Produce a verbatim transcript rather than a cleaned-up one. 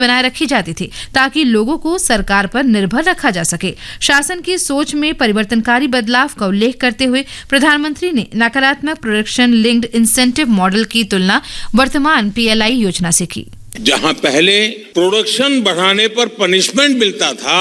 बनाए रखी जाती थी ताकि लोगों को सरकार पर निर्भर रखा जा सके। शासन की सोच में परिवर्तनकारी बदलाव का उल्लेख करते हुए प्रधानमंत्री ने नकारात्मक प्रोडक्शन लिंक्ड इंसेंटिव मॉडल की तुलना वर्तमान पीएलआई योजना से की। जहां पहले प्रोडक्शन बढ़ाने पर पनिशमेंट मिलता था,